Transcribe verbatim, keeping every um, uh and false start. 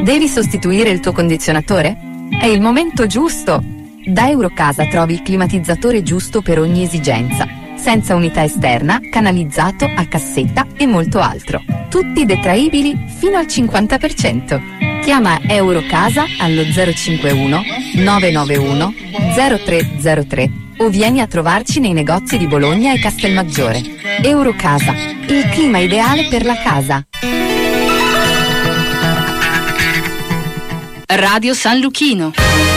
Devi sostituire il tuo condizionatore? È il momento giusto! Da Eurocasa trovi il climatizzatore giusto per ogni esigenza, senza unità esterna, canalizzato, a cassetta e molto altro. Tutti detraibili fino al cinquanta per cento. Chiama Eurocasa allo zero cinquantuno nove nove uno zero tre zero tre o vieni a trovarci nei negozi di Bologna e Castelmaggiore. Eurocasa, il clima ideale per la casa. Radio San Luchino.